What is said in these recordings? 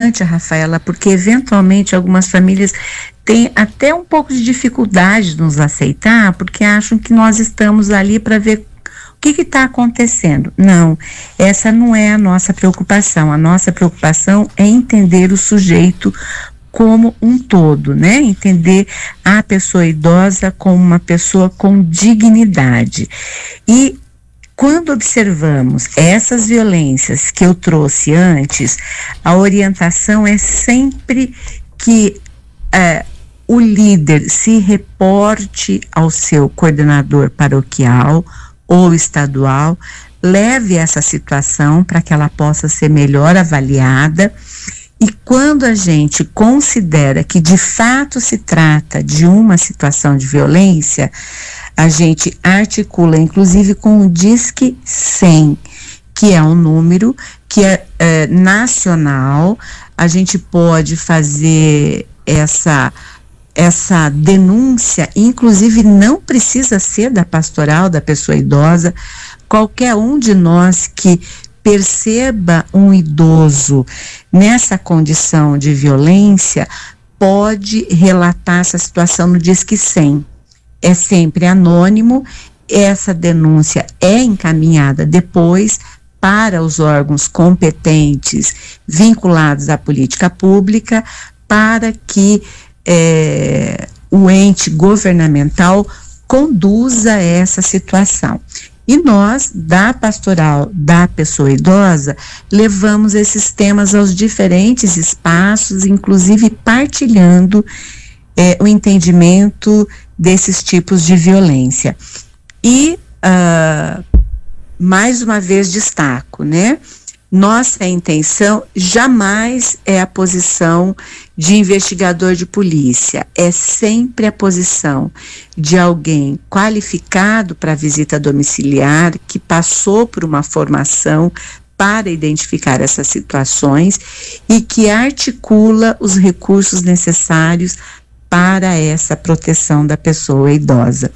importante, Rafaela, porque eventualmente algumas famílias têm até um pouco de dificuldade de nos aceitar, porque acham que nós estamos ali para ver o que está acontecendo. Não, essa não é a nossa preocupação. A nossa preocupação é entender o sujeito como um todo, né? Entender a pessoa idosa como uma pessoa com dignidade. E quando observamos essas violências que eu trouxe antes, a orientação é sempre que o líder se reporte ao seu coordenador paroquial ou estadual, leve essa situação para que ela possa ser melhor avaliada. E quando a gente considera que de fato se trata de uma situação de violência, a gente articula inclusive com o Disque 100, que é um número que é nacional. A gente pode fazer essa denúncia, inclusive não precisa ser da pastoral da pessoa idosa. Qualquer um de nós que perceba um idoso nessa condição de violência pode relatar essa situação no Disque 100. É sempre anônimo, essa denúncia é encaminhada depois para os órgãos competentes vinculados à política pública, para que o ente governamental conduza essa situação. E nós, da pastoral da pessoa idosa, levamos esses temas aos diferentes espaços, inclusive partilhando o entendimento desses tipos de violência. E, mais uma vez destaco, né? Nossa intenção jamais é a posição de investigador de polícia, é sempre a posição de alguém qualificado para visita domiciliar, que passou por uma formação para identificar essas situações e que articula os recursos necessários para essa proteção da pessoa idosa.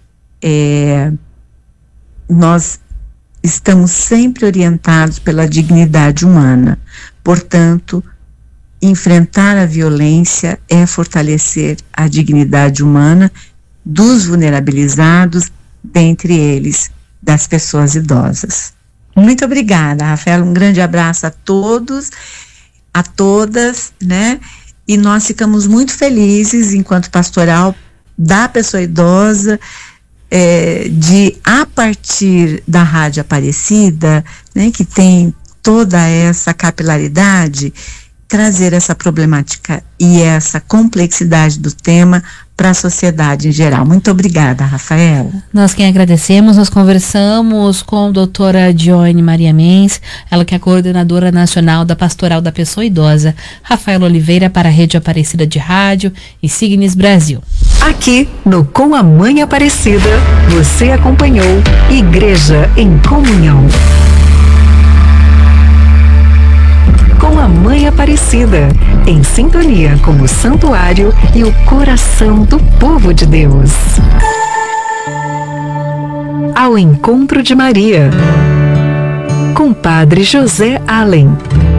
Nós estamos sempre orientados pela dignidade humana. Portanto, enfrentar a violência é fortalecer a dignidade humana dos vulnerabilizados, dentre eles, das pessoas idosas. Muito obrigada, Rafaela. Um grande abraço a todos, a todas, né? E nós ficamos muito felizes, enquanto pastoral da pessoa idosa, de, a partir da Rádio Aparecida, né, que tem toda essa capilaridade, trazer essa problemática e essa complexidade do tema para a sociedade em geral. Muito obrigada, Rafaela. Nós quem agradecemos, nós conversamos com a doutora Dione Maria Mendes, ela que é a coordenadora nacional da Pastoral da Pessoa Idosa. Rafaela Oliveira para a Rede Aparecida de Rádio e Signes Brasil. Aqui no Com a Mãe Aparecida, você acompanhou Igreja em Comunhão. Com a Mãe Aparecida, em sintonia com o santuário e o coração do povo de Deus. Ao encontro de Maria, com Padre José Allen.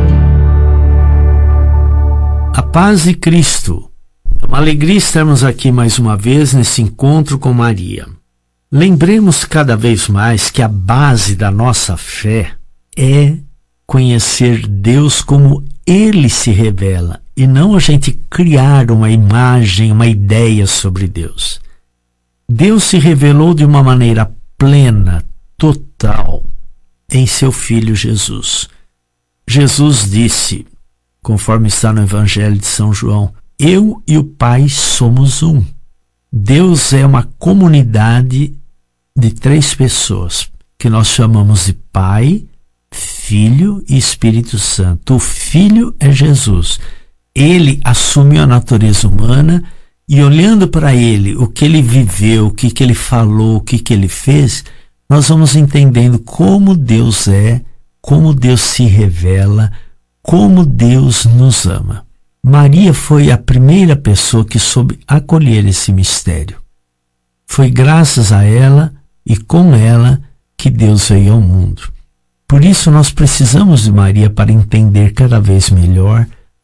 A paz de Cristo. É uma alegria estarmos aqui mais uma vez nesse encontro com Maria. Lembremos cada vez mais que a base da nossa fé é conhecer Deus como Ele se revela, e não a gente criar uma imagem, uma ideia sobre Deus. Deus se revelou de uma maneira plena, total, em seu Filho Jesus. Jesus disse, conforme está no Evangelho de São João, eu e o Pai somos um. Deus é uma comunidade de 3 pessoas, que nós chamamos de Pai, Filho e Espírito Santo. O Filho é Jesus. Ele assumiu a natureza humana e, olhando para ele, o que ele viveu, o que ele falou, o que ele fez, nós vamos entendendo como Deus é, como Deus se revela, como Deus nos ama. Maria foi a primeira pessoa que soube acolher esse mistério. Foi graças a ela e com ela que Deus veio ao mundo. Por isso nós precisamos de Maria para entender cada vez melhor